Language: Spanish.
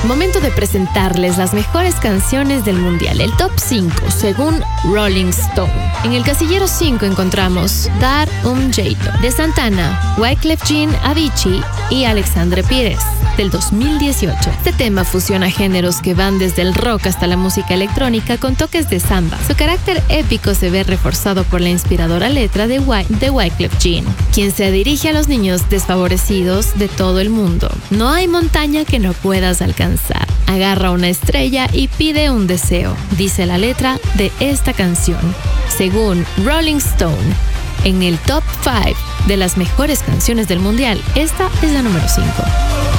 Momento de presentarles las mejores canciones del mundial, el top 5 según Rolling Stone. En el casillero 5 encontramos Dar un Jeito de Santana, Wyclef Jean, Avicii y Alexandre Pires del 2018. Este tema fusiona géneros que van desde el rock hasta la música electrónica con toques de samba. Su carácter épico se ve reforzado por la inspiradora letra de Wyclef Jean, quien se dirige a los niños desfavorecidos de todo el mundo. No hay montaña que no puedas alcanzar. Agarra una estrella y pide un deseo, dice la letra de esta canción. Según Rolling Stone, en el top 5 de las mejores canciones del mundial, esta es la número 5.